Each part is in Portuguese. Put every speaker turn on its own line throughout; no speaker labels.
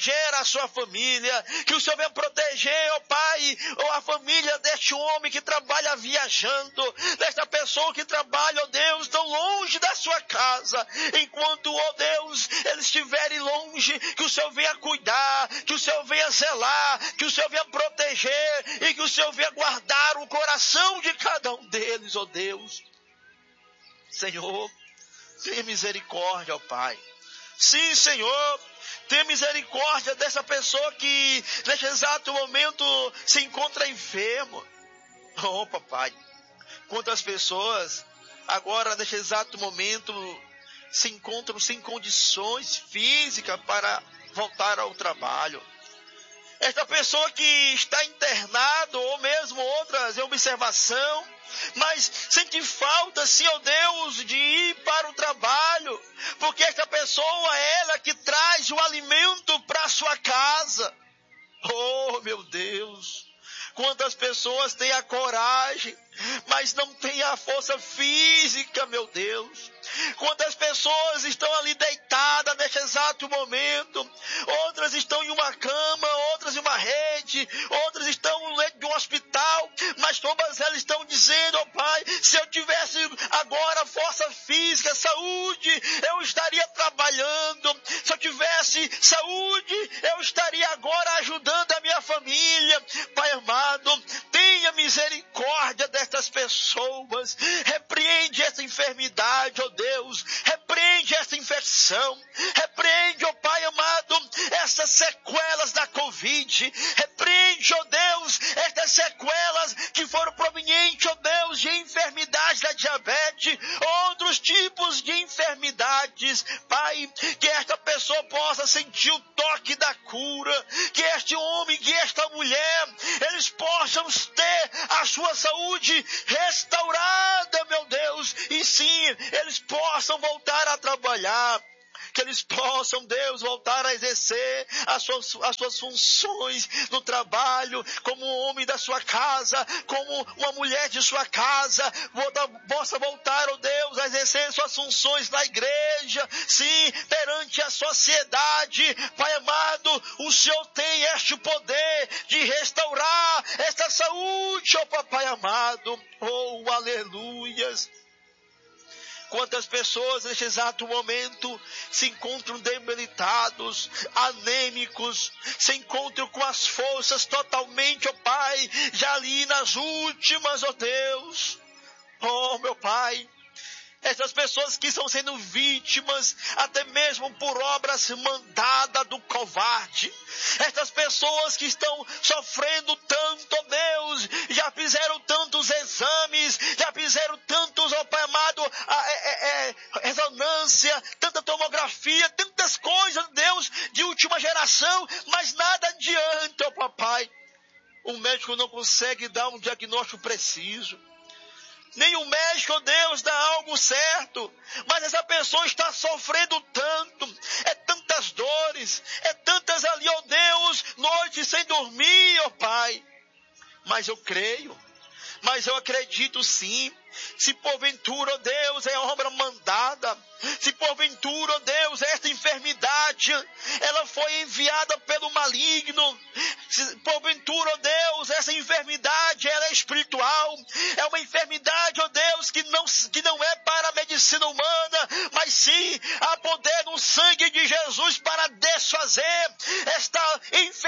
proteger a sua família, que o Senhor venha proteger, ó Pai, a família deste homem que trabalha viajando, desta pessoa que trabalha, ó Deus, tão longe da sua casa, enquanto, ó Deus, eles estiverem longe, que o Senhor venha cuidar, que o Senhor venha zelar, que o Senhor venha proteger e que o Senhor venha guardar o coração de cada um deles, ó Deus. Senhor, tenha misericórdia, ó Pai. Sim, Senhor, tenha misericórdia dessa pessoa que neste exato momento se encontra enfermo. Oh, papai, quantas pessoas agora neste exato momento se encontram sem condições físicas para voltar ao trabalho. Esta pessoa que está internado ou mesmo outras em observação, mas sente falta, sim, ó Deus, de ir para o trabalho, porque esta pessoa é ela que traz o alimento para a sua casa. Oh, meu Deus, quantas pessoas têm a coragem, mas não têm a força física, meu Deus. Quantas pessoas estão ali deitadas neste exato momento, outras estão em uma cama, outras em uma rede, outras estão no leito de um hospital, mas todas elas estão dizendo, ó Pai, se eu tivesse agora força física, saúde, eu estaria trabalhando, se eu tivesse saúde, eu estaria agora ajudando a minha família. Pai amado, tenha misericórdia destas pessoas, repreende essa enfermidade, ó Deus, repreende essa infecção, repreende, ó Pai amado, essas sequelas da Covid, repreende, ó Deus, estas sequelas que foram provenientes, ó Deus, de enfermidades da diabetes, outros tipos de enfermidades, Pai, que esta pessoa possa sentir o toque da cura, que este homem, que esta mulher, eles possam ter a sua saúde restaurada, meu Deus, e sim, eles possam voltar a trabalhar, que eles possam, Deus, voltar a exercer as suas funções no trabalho, como um homem da sua casa, como uma mulher de sua casa, possa voltar, ó Deus, a exercer suas funções na igreja, sim, perante a sociedade. Pai amado, o Senhor tem este poder de restaurar esta saúde, ó Papai amado, oh, aleluias. Quantas pessoas neste exato momento se encontram debilitados, anêmicos, se encontram com as forças totalmente, ó Pai, já ali nas últimas, ó Deus. Oh, meu Pai, essas pessoas que estão sendo vítimas até mesmo por obras mandadas do covarde. Essas pessoas que estão sofrendo tanto, ó Deus, já fizeram tantos exames, já fizeram tantos, ó Pai amado, ressonância, tanta tomografia, tantas coisas, Deus, de última geração, mas nada adianta, ó Papai. O médico não consegue dar um diagnóstico preciso. Nem o médico, ó Deus, dá algo certo, mas essa pessoa está sofrendo tanto, é tantas dores, é tantas ali, ó Deus, noites sem dormir, ó Pai. Mas eu creio, mas eu acredito sim, se porventura, ó Deus, é obra mandada, se porventura, ó Deus, esta enfermidade, ela foi enviada pelo maligno, se porventura, ó Deus, essa enfermidade, ela é espiritual, é uma enfermidade, ó Deus, que não é para a medicina humana, mas sim há poder no sangue de Jesus para desfazer esta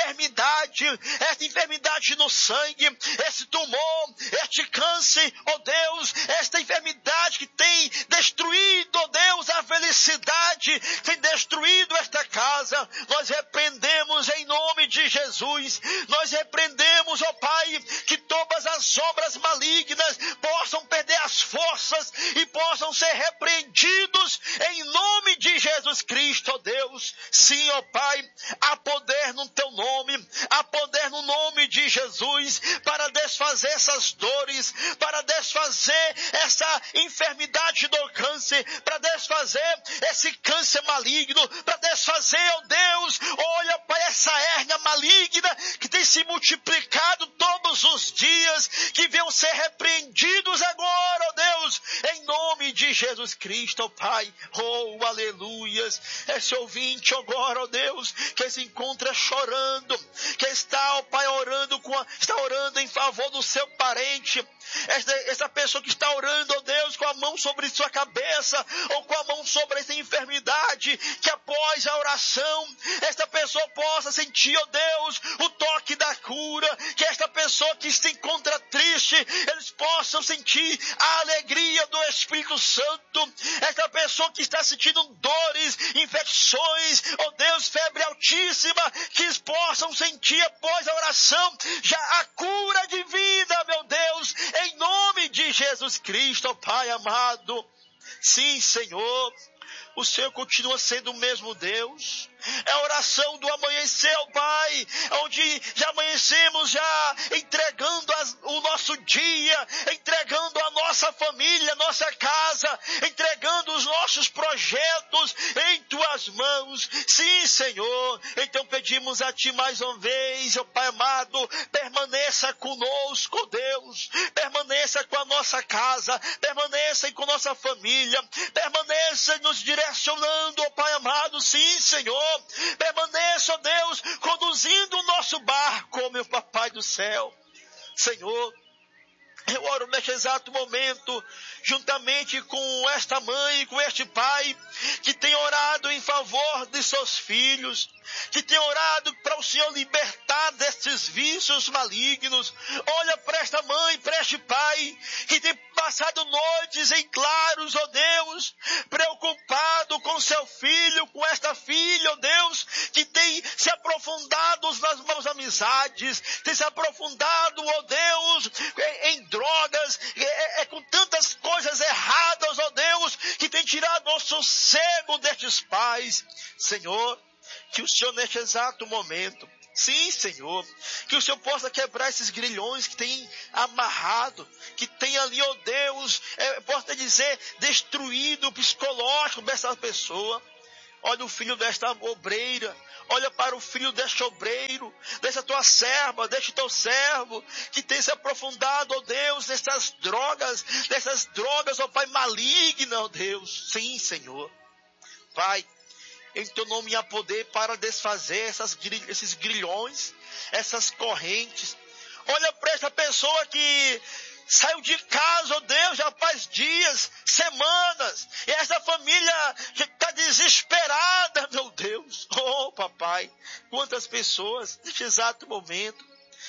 enfermidade no sangue, esse tumor, este câncer, ó Deus, esta enfermidade que tem destruído, ó Deus, a felicidade, tem destruído esta casa. Nós repreendemos em nome de Jesus, nós repreendemos, ó Pai, que todas as obras malignas possam perder as forças e possam ser repreendidos em nome de Jesus Cristo, ó Deus. Sim, ó Pai, há poder no teu nome, há poder no nome de Jesus para desfazer essas dores, para desfazer essa enfermidade do câncer, para desfazer esse câncer maligno, para desfazer, ó Deus, olha para essa hérnia maligna que tem se multiplicado todos os dias, que venham ser repreendidos agora, ó Deus, em nome de Jesus Cristo, ó Pai. Oh, aleluias. Esse ouvinte agora, ó Deus, que talvez se encontra chorando, que está, ó Pai, está orando em favor do seu parente, essa pessoa que está orando, ó Deus, com a mão sobre sua cabeça, ou com a mão sobre essa enfermidade, que após a oração, esta pessoa possa sentir, ó Deus, o toque da cura, que esta pessoa que se encontra triste, eles possam sentir a alegria do Espírito Santo, esta pessoa que está sentindo dores, infecções, ó Deus, febre altíssima, que eles possam sentir após a oração, já a cura de vida, meu Deus, em nome de Jesus Cristo, ó Pai amado. Sim, Senhor, o Senhor continua sendo o mesmo Deus. É a oração do amanhecer, ó Pai, onde já amanhecemos já entregando o nosso dia, entregando a nossa família, nossa casa, entregando os nossos projetos em Tuas mãos. Sim, Senhor, então pedimos a Ti mais uma vez, ó Pai amado, permaneça conosco, Deus, permaneça com a nossa casa, permaneça com a nossa família, permaneça nos direcionando, ó Pai amado. Sim, Senhor, permaneça, ó Deus, conduzindo o nosso barco, meu Papai do céu. Senhor, eu oro neste exato momento, juntamente com esta mãe, com este pai, que tem orado em favor de seus filhos, que tem orado para o Senhor libertar desses vícios malignos. Olha para esta mãe, para este pai, que tem passado noites em claros, ó Deus, preocupado com seu filho, com esta filha, ó Deus, que tem se aprofundado nas maus amizades, tem se aprofundado, ó Deus, em drogas, com tantas coisas erradas, ó Deus, que tem tirado o sossego destes pais. Senhor, que o Senhor neste exato momento, sim, Senhor, que o Senhor possa quebrar esses grilhões que tem amarrado, que tem ali, ó Deus, possa dizer, destruído o psicológico dessa pessoa. Olha o filho desta obreira, olha para o filho deste obreiro, dessa tua serva, deste teu servo, que tem se aprofundado, ó Deus, nessas drogas, ó Pai, malignas, ó Deus. Sim, Senhor. Pai, em teu nome há poder para desfazer esses grilhões, essas correntes. Olha para essa pessoa que saiu de casa, ó Deus, já faz dias, semanas, e essa família está desesperada, meu Deus. Oh, papai, quantas pessoas neste exato momento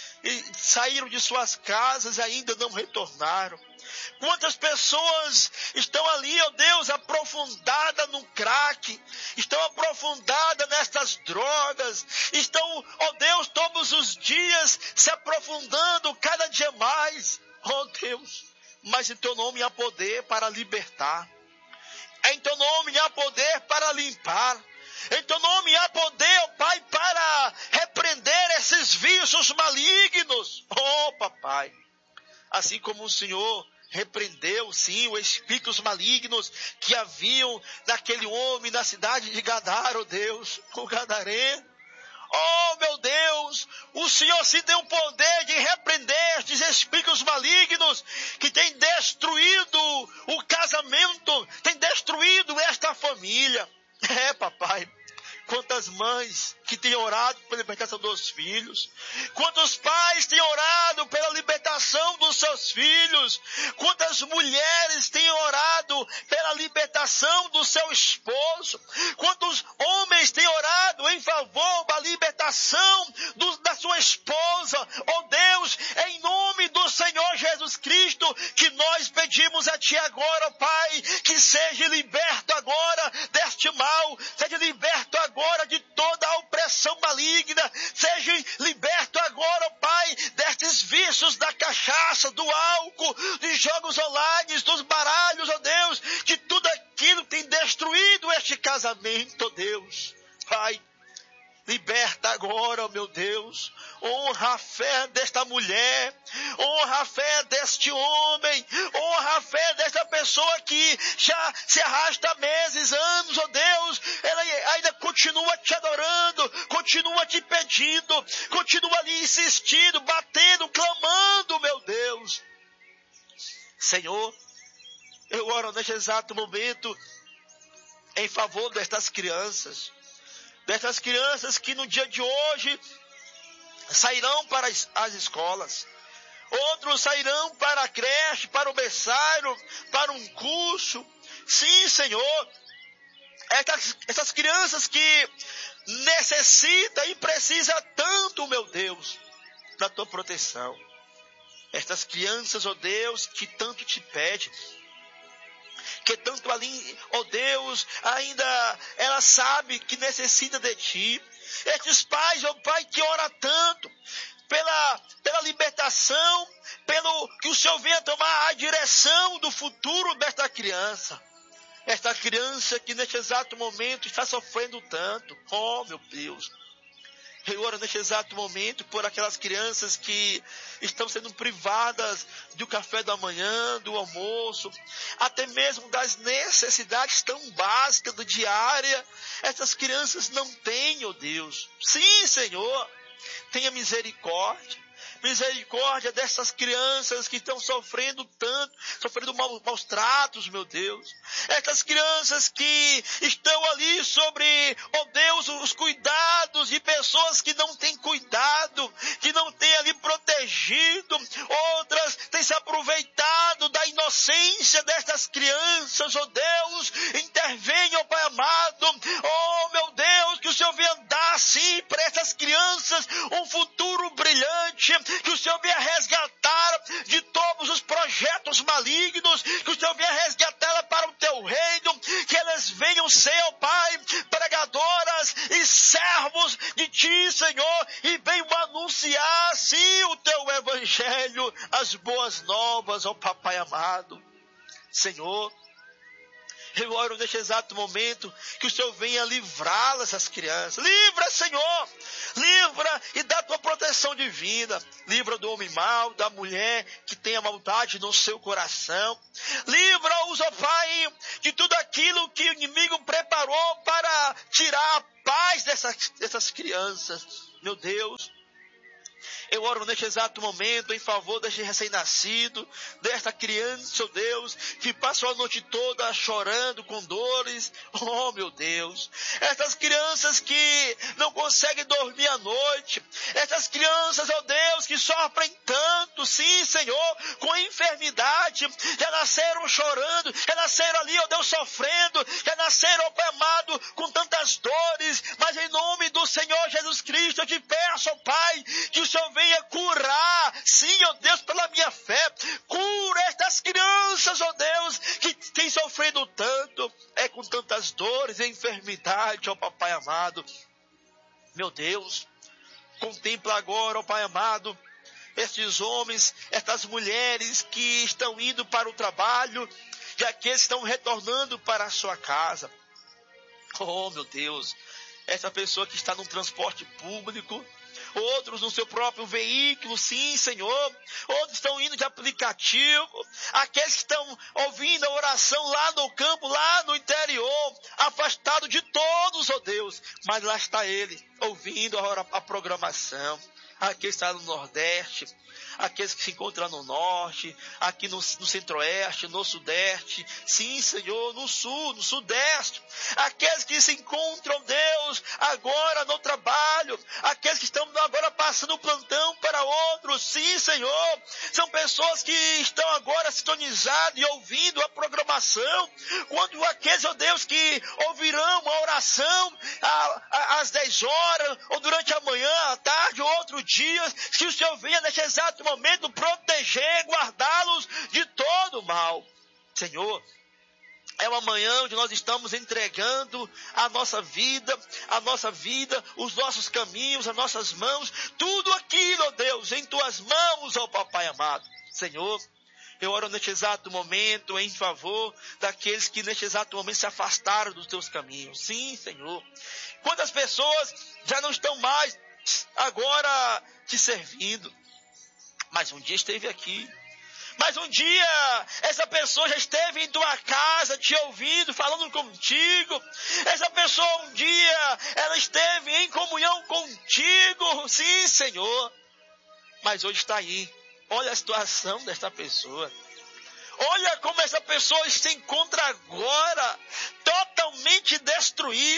saíram de suas casas e ainda não retornaram. Quantas pessoas estão ali, ó Deus, aprofundadas no crack, estão aprofundadas nestas drogas, estão, ó Deus, todos os dias se aprofundando cada dia mais. Ó Deus, mas em teu nome há poder para libertar, em teu nome há poder para limpar, em teu nome há poder, ó Pai, para repreender esses vícios malignos. Oh, papai, assim como o Senhor repreendeu, sim, os espíritos malignos que haviam naquele homem na cidade de Gadara, ó Deus, o gadareno. Oh, meu Deus, o Senhor sim tem o poder de repreender estes espíritos malignos que têm destruído o casamento, têm destruído esta família. Papai, quantas mães que têm orado pela libertação dos filhos, quantos pais têm orado pela libertação dos seus filhos, quantas mulheres têm orado pela libertação do seu esposo, quantos homens têm orado em favor da libertação da sua esposa. Oh Deus, em nome do Senhor Jesus Cristo, que nós pedimos a Ti agora, Pai, que seja liberto agora deste mal, seja liberto agora de toda a opressão maligna, seja liberto agora, Pai, destes vícios da cachaça, do álcool, de jogos online, dos baralhos, ó Deus, de tudo aquilo que tem destruído este casamento, ó Deus. Pai, liberta agora, ó meu Deus, honra a fé desta mulher, honra a fé deste homem, honra a fé desta pessoa que já se arrasta meses, anos, ó Deus, ela ainda continua te adorando, continua te pedindo, continua ali insistindo, batendo, clamando, meu Deus. Senhor, eu oro neste exato momento em favor destas crianças, Dessas crianças que no dia de hoje sairão para as escolas. Outros sairão para a creche, para o berçário, para um curso. Sim, Senhor. Essas crianças que necessitam e precisam tanto, meu Deus, da tua proteção. Estas crianças, ó Deus, que tanto te pedem, que tanto ali, ó Deus, ainda ela sabe que necessita de ti. Estes pais, ó Pai, que ora tanto pela libertação, pelo que o Senhor venha tomar a direção do futuro desta criança. Esta criança que neste exato momento está sofrendo tanto. Oh, meu Deus. Eu oro neste exato momento por aquelas crianças que estão sendo privadas do café da manhã, do almoço, até mesmo das necessidades tão básicas do diária. Essas crianças não têm, ó Deus. Sim, Senhor, tenha misericórdia. Misericórdia dessas crianças que estão sofrendo tanto, sofrendo maus tratos, meu Deus. Essas crianças que estão ali sobre, ó Deus, os cuidados de pessoas que não têm cuidado, que não têm ali protegido. Outras têm se aproveitado da inocência destas crianças, ó Deus. Intervenha, ó Pai amado. Oh, meu Deus, que o Senhor venha dar, sim, para essas crianças um futuro brilhante. Que o Senhor venha resgatar de todos os projetos malignos, que o Senhor venha resgatá-la para o teu reino, que elas venham ser, ó Pai, pregadoras e servos de ti, Senhor, e venham anunciar, sim, o teu evangelho, as boas novas, ó Papai amado. Senhor, eu oro neste exato momento que o Senhor venha livrá-las, essas crianças. Livra, Senhor. Livra e dá a tua proteção divina. Livra do homem mau, da mulher que tem a maldade no seu coração. Livra-os, ó Pai, de tudo aquilo que o inimigo preparou para tirar a paz dessas crianças. Meu Deus. Eu oro neste exato momento em favor deste recém-nascido, desta criança, ó Deus, que passou a noite toda chorando com dores. Oh, meu Deus. Essas crianças que não conseguem dormir à noite. Essas crianças, ó Deus, que sofrem tanto, sim, Senhor, com enfermidade. Já nasceram chorando, já nasceram ali, ó Deus, sofrendo. Já nasceram, ó Pai amado, com tantas dores. Mas em nome do Senhor Jesus Cristo, eu te peço, ó Pai, que o Senhor venha curar, sim, ó Deus, pela minha fé, cura estas crianças, ó Deus, que têm sofrido tanto, com tantas dores e enfermidade, ó Papai amado. Meu Deus, contempla agora, ó Pai amado, estes homens, estas mulheres que estão indo para o trabalho, e aqueles que estão retornando para a sua casa. Oh, meu Deus, essa pessoa que está no transporte público, outros no seu próprio veículo, sim, Senhor. Outros estão indo de aplicativo. Aqueles que estão ouvindo a oração lá no campo, lá no interior, afastado de todos, ó Deus. Mas lá está ele, ouvindo a programação. Aquele está no Nordeste, aqueles que se encontram no Norte, aqui no Centro-Oeste, no Sudeste, sim, Senhor, no Sul, no Sudeste, aqueles que se encontram, Deus, agora no trabalho, aqueles que estão agora passando o plantão para outros, sim, Senhor, são pessoas que estão agora sintonizadas e ouvindo a programação, quando aqueles, ó Deus, que ouvirão a oração às 10 horas, ou durante a manhã, à tarde, ou outro dia, que o Senhor venha neste exato momento proteger, guardá-los de todo mal. Senhor, é uma manhã onde nós estamos entregando a nossa vida, os nossos caminhos, as nossas mãos, tudo aquilo, ó Deus, em tuas mãos, ó Papai amado. Senhor, eu oro neste exato momento em favor daqueles que neste exato momento se afastaram dos teus caminhos. Sim, Senhor. Quantas pessoas já não estão mais agora te servindo, mas um dia esteve aqui, mas um dia essa pessoa já esteve em tua casa te ouvindo, falando contigo, essa pessoa um dia ela esteve em comunhão contigo, sim, Senhor, mas hoje está aí. Olha a situação desta pessoa. Olha como essa pessoa se encontra agora, totalmente destruída.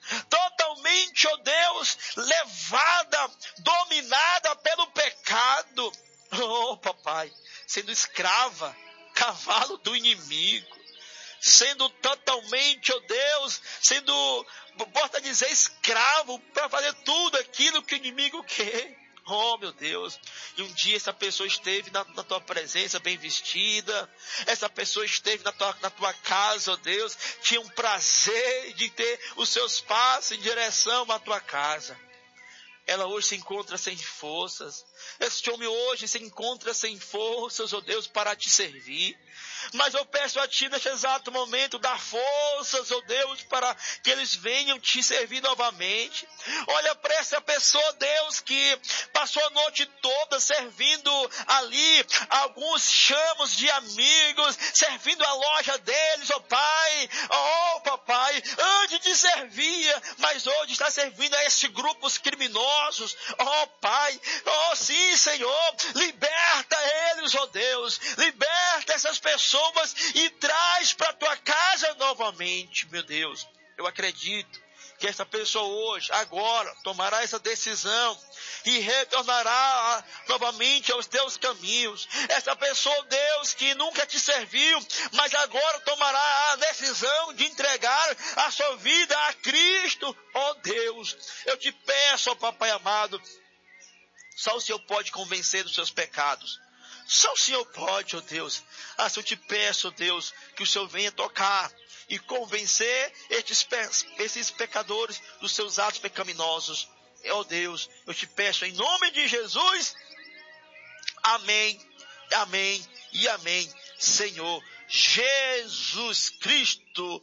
totalmente, ó Deus, levada, dominada pelo pecado. Oh, papai, sendo escrava, cavalo do inimigo, sendo totalmente, ó Deus, sendo, bota dizer, escravo para fazer tudo aquilo que o inimigo quer. Oh, meu Deus, e um dia essa pessoa esteve na tua presença bem vestida, essa pessoa esteve na tua casa, ó Deus, tinha um prazer de ter os seus passos em direção à tua casa. Ela hoje se encontra sem forças. Este homem hoje se encontra sem forças, ó Deus, para te servir. Mas eu peço a ti neste exato momento, dá forças, ó Deus, para que eles venham te servir novamente. Olha para essa pessoa, Deus, que passou a noite toda servindo ali, alguns chamamos de amigos, servindo a loja deles, ó Pai. Oh, papai, antes te servia, mas hoje está servindo a esses grupos criminosos. Oh, Pai, oh, sim, Senhor, liberta eles, ó Deus, liberta essas pessoas e traz para a tua casa novamente, meu Deus. Eu acredito que essa pessoa hoje, agora, tomará essa decisão e retornará novamente aos teus caminhos. Essa pessoa, Deus, que nunca te serviu, mas agora tomará a decisão de entregar a sua vida a Cristo. Oh Deus, eu te peço, ó Papai amado, só o Senhor pode convencer dos seus pecados. Só o Senhor pode, ó Deus. Assim eu te peço, ó Deus, que o Senhor venha tocar e convencer esses pecadores dos seus atos pecaminosos. Ó Deus, eu te peço em nome de Jesus. Amém, amém e amém. Senhor Jesus Cristo.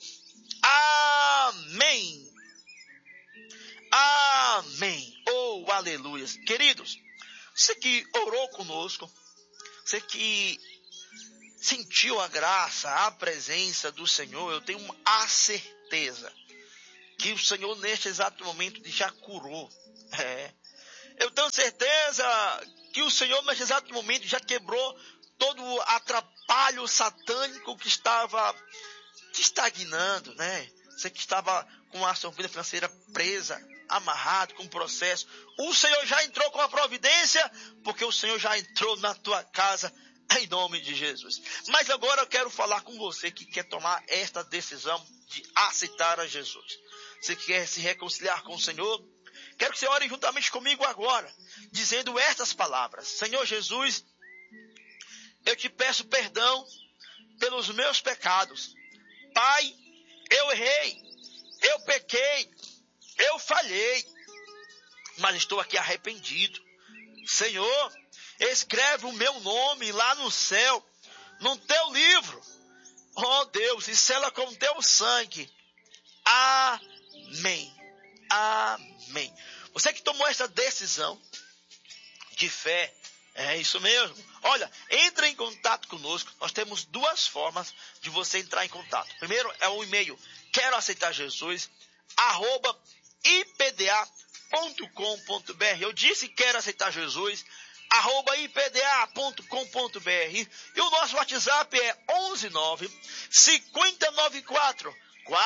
Amém. Amém. Oh, aleluia. Queridos, você que orou conosco, você que sentiu a graça, a presença do Senhor, eu tenho a certeza que o Senhor neste exato momento já curou. Eu tenho certeza que o Senhor neste exato momento já quebrou todo o atrapalho satânico que estava te estagnando, né? Você que estava com a sua vida financeira presa, amarrado com o processo. O Senhor já entrou com a providência, porque o Senhor já entrou na tua casa, em nome de Jesus. Mas agora eu quero falar com você que quer tomar esta decisão de aceitar a Jesus. Você quer se reconciliar com o Senhor? Quero que você ore juntamente comigo agora, dizendo estas palavras. Senhor Jesus, eu te peço perdão pelos meus pecados. Pai, eu errei, eu pequei, eu falhei, mas estou aqui arrependido. Senhor, escreve o meu nome lá no céu, no teu livro. Oh Deus, e sela com teu sangue. Amém. Amém. Você que tomou essa decisão de fé, é isso mesmo. Olha, entre em contato conosco. Nós temos duas formas de você entrar em contato. Primeiro é o e-mail quero aceitar Jesus @ipda.com.br. Eu disse quero aceitar Jesus @ipda.com.br. E o nosso WhatsApp é 119 5094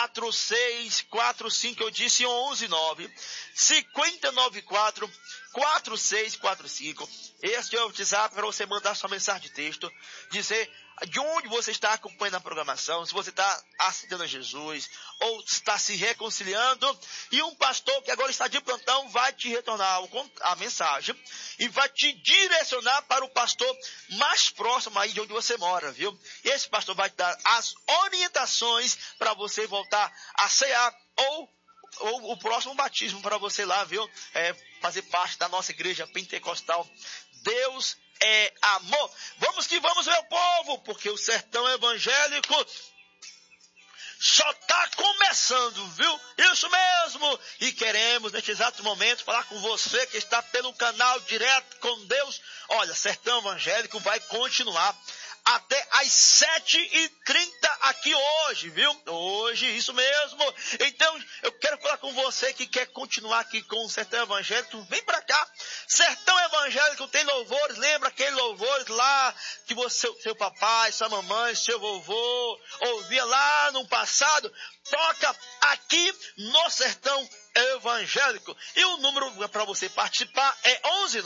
4645. Eu disse 119 5094 4645. Este é o WhatsApp para você mandar sua mensagem de texto, dizer de onde você está acompanhando a programação, se você está aceitando a Jesus ou está se reconciliando, e um pastor que agora está de plantão vai te retornar a mensagem e vai te direcionar para o pastor mais próximo aí de onde você mora, viu? E esse pastor vai te dar as orientações para você voltar a cear ou o próximo batismo para você lá, viu? Fazer parte da nossa igreja pentecostal. Deus é amor. Vamos que vamos, meu povo, porque o sertão evangélico só está começando, viu? Isso mesmo. E queremos, neste exato momento, falar com você que está pelo canal Direto com Deus. Olha, sertão evangélico vai continuar até às 7h30 aqui hoje, viu? Hoje, isso mesmo. Então, eu quero falar com você que quer continuar aqui com o sertão evangélico. Vem pra cá. Sertão Evangélico tem louvores, lembra aqueles louvores lá que seu papai, sua mamãe, seu vovô ouvia lá no passado? Toca aqui no Sertão Evangélico. E o número para você participar é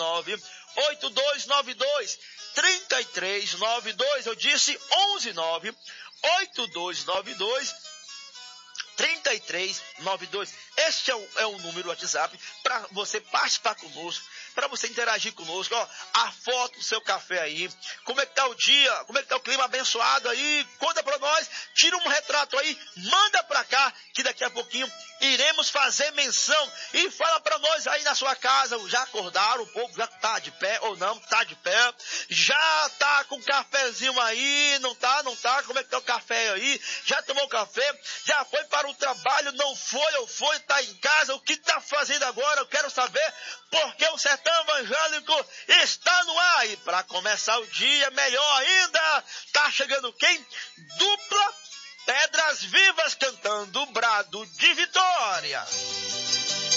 119-8292-3392. Eu disse 119-8292-3392. Este é o número do WhatsApp para você participar conosco, para você interagir conosco. Ó, a foto do seu café aí, como é que tá o dia, como é que tá o clima abençoado aí, conta para nós, tira um retrato aí, manda para cá, que daqui a pouquinho iremos fazer menção. E fala para nós aí na sua casa, já acordaram um pouco, já tá de pé ou não tá de pé, já tá com cafezinho aí, não tá, como é que tá o café aí, já tomou café, já foi para o trabalho, não foi ou foi, tá em casa, o que tá fazendo agora? Eu quero saber, porque o Sertão Evangélico está no ar. E para começar o dia, melhor ainda, tá chegando quem? Dupla Pedras Vivas cantando o brado de vitória.